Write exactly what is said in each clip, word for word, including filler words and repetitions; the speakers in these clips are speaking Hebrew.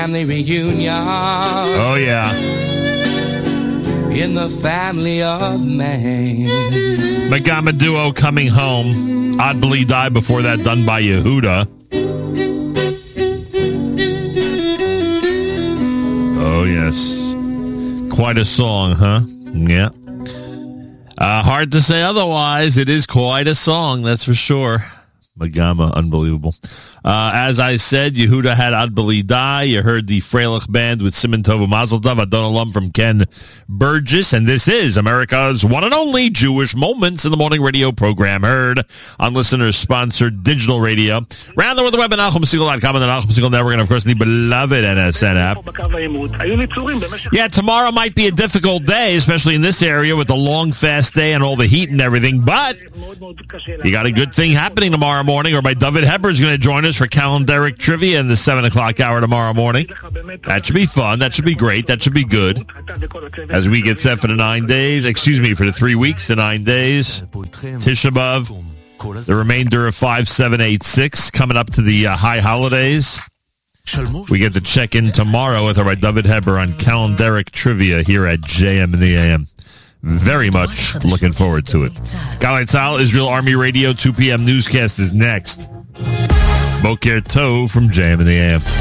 Family reunion. Oh, yeah. In the family of man. Megama Duo Coming Home. Odd Believe Die before that, done by Yehuda. Oh, yes. Quite a song, huh? Yeah. Uh, hard to say otherwise. It is quite a song, that's for sure. Megama, unbelievable. Uh, as I said, Yehuda had Ad Beli Die. You heard the Freilich Band with Simon Tova Mazel Tov, Adon Olam from Ken Burgess. And this is America's one and only Jewish Moments in the Morning radio program, heard on listeners-sponsored digital radio. Round the web at Nachum Segal dot com and the Nachum Segal Network, and, of course, the beloved N S N app. Yeah, tomorrow might be a difficult day, especially in this area with the long fast day and all the heat and everything. But you got a good thing happening tomorrow morning, or by David Heber is going to join us for calendaric trivia in the seven o'clock hour tomorrow morning. That should be fun. That should be great. That should be good. As we get set for the nine days, excuse me, for the three weeks, the nine days, Tisha B'Av, the remainder of five seven eight six, coming up to the uh, high holidays. We get to check in tomorrow with our David Heber on calendaric trivia here at J M in the A M. Very much looking forward to it. Galei Tzahal, Israel Army Radio, two p.m. newscast is next. Boker Tov from J M in the A M.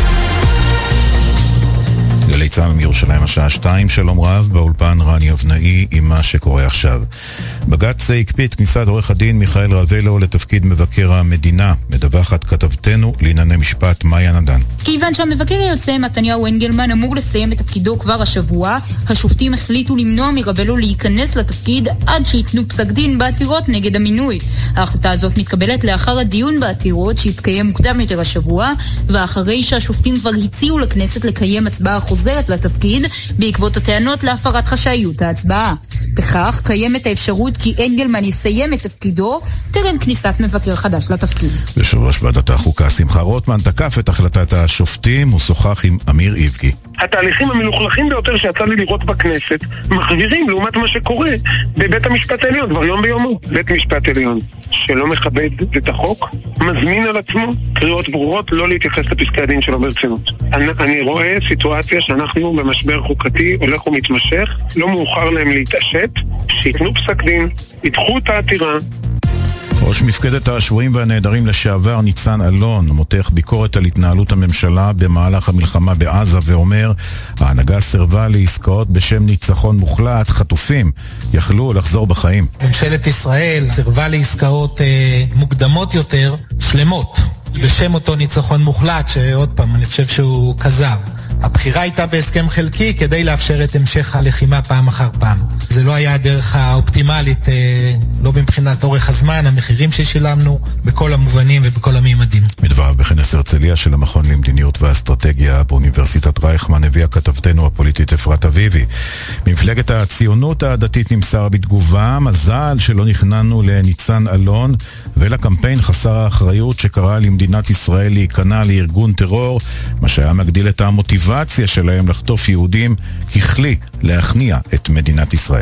גלי צה"ל מירושלים השעה שתיים, שלום רב, באולפן רני אבנאי עם מה שקורה עכשיו. בג"ץ הקפיא את כניסת עורך הדין מיכאל רבלו לתפקיד מבקר המדינה, מדווחת כתבתנו לענייני משפט מאיה נדן. כיוון שהמבקר היוצא מתניהו אנגלמן אמור לסיים את תפקידו כבר השבוע, השופטים החליטו למנוע מרבלו להיכנס לתפקיד עד שיתנו פסק דין בעתירות נגד המינוי. ההחלטה הזאת מתקבלת לאחר הדיון בעתירות שהתקיים מוקדם יותר השבוע, ואחרי שהשופטים כבר הציעו לכנסת לקיים הצבעה חוזרת לתפקיד בעקבות הטענות להפרת חשאיות ההצבעה. בכך קיימת האפשרות כי אנגלמן יסיים את תפקידו טרם כניסת מבקר חדש לתפקיד. יושב ראש ועדת החוקה שמחה רוטמן תקף את החלטת השופטים ושוחח עם אמיר איבגי. התהליכים המלוכלכים ביותר שיצא לי לראות בכנסת מחווירים לעומת מה שקורה בבית המשפט העליון כבר יום ביומו. בית משפט עליון שלא מכבד את החוק מזמין על עצמו קריאות ברורות לא להתייחס לפסקי הדין שלו ברצינות. אני, אני רואה סיטואציה שאנחנו במשבר חוקתי הולך ומתמשך, לא מאוחר להם להתעשת, שיתנו פסק דין, ידחו את העתירה. ראש מפקדת השבויים והנעדרים לשעבר ניצן אלון מותח ביקורת על התנהלות הממשלה במהלך המלחמה בעזה ואומר ההנהגה סרבה לעסקאות בשם ניצחון מוחלט, חטופים יכלו לחזור בחיים. ממשלת ישראל סרבה לעסקאות אה, מוקדמות יותר, שלמות, בשם אותו ניצחון מוחלט שעוד פעם אני חושב שהוא כזב. הבחירה הייתה בהסכם חלקי כדי לאפשר את המשך הלחימה פעם אחר פעם. זה לא היה הדרך האופטימלית, לא מבחינת אורך הזמן, המחירים ששילמנו בכל המובנים ובכל הממדים. מדבריו בכנס הרצליה של המכון למדיניות ואסטרטגיה באוניברסיטת רייכמן הביאה כתבתנו הפוליטית אפרת אביבי. ממפלגת הציונות הדתית נמסר בתגובה, מזל שלא נכנענו לניצן אלון ולקמפיין חסר האחריות שקרא למדינת ישראל להיכנע לארגון טרור, מה שהיה מגדיל את המוטיבציה שלהם לחטוף יהודים ככלי להכניע את מדינת ישראל.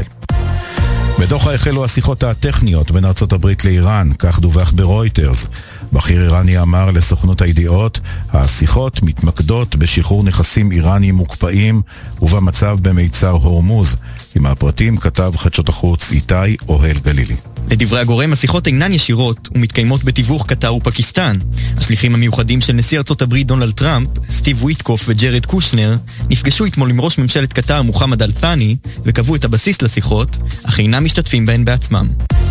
בדוחה החלו השיחות הטכניות בין ארצות הברית לאיראן, כך דווח ברויטרס. בכיר איראני אמר לסוכנות הידיעות, השיחות מתמקדות בשחרור נכסים איראניים מוקפאים ובמצב במיצר הורמוז. עם הפרטים כתב חדשות החוץ איתי אוהל גלילי. לדברי הגורם, השיחות אינן ישירות ומתקיימות בתיווך קטר ופקיסטן. השליחים המיוחדים של נשיא ארצות הברית דונלד טראמפ, סטיב וויטקוף וג'רד קושנר, נפגשו אתמול עם ראש ממשלת קטר מוחמד אל-ת'אני וקבעו את הבסיס לשיחות, אך אינם משתתפים בהן בעצמם.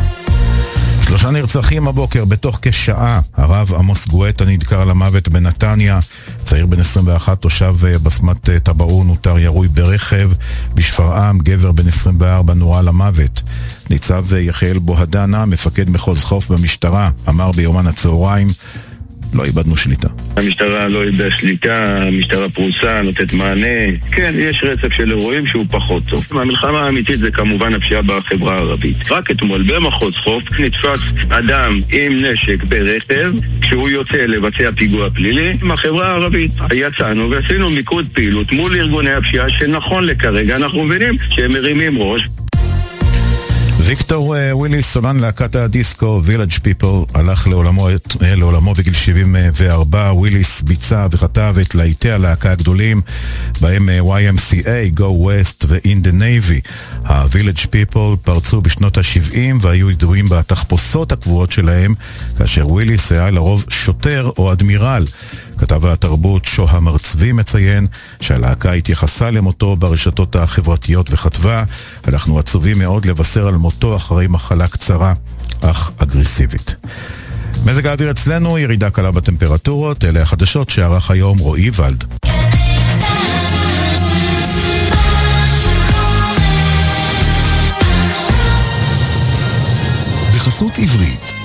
שלושה נרצחים הבוקר בתוך כשעה. הרב עמוס גואטה נדקר למוות בנתניה. צעיר בן עשרים ואחת, תושב בסמת טבעון, נותר ירוי ברכב. בשפרעם, גבר בן עשרים וארבע נורה למוות. ניצב יחיאל בוהדנה, מפקד מחוז חוף במשטרה, אמר ביומן הצהריים, לא איבדנו שליטה. המשטרה לא איבדה שליטה, המשטרה פרוסה, נותנת מענה. כן, יש רצף של אירועים שהוא פחות טוב. המלחמה האמיתית זה כמובן הפשיעה בחברה הערבית. רק אתמול במחוז חוף נתפס אדם עם נשק ברכב, כשהוא יוצא לבצע פיגוע פלילי עם החברה הערבית. יצאנו ועשינו מיקוד פעילות מול ארגוני הפשיעה שנכון לכרגע אנחנו מבינים שהם מרימים ראש. ויקטור וויליס, סולן להקת הדיסקו וילג' פיפל, הלך לעולמו, לעולמו בגיל שבעים וארבע. וויליס ביצע וכתב את להיטי הלהקה הגדולים, בהם וואי אם סי איי, Go West ו-In the Navy. ה-Village People פרצו בשנות ה-שבעים והיו ידועים בתחפושות הקבועות שלהם, כאשר וויליס היה לרוב שוטר או אדמירל. כתב התרבות שוהם הרצבי מציין שהלהקה התייחסה למותו ברשתות החברתיות וכתבה, אנחנו עצובים מאוד לבשר על מותו אחרי מחלה קצרה אך אגרסיבית. מזג האוויר אצלנו, ירידה קלה בטמפרטורות, אלה החדשות שערך היום רועי ולד. בחסות עברית,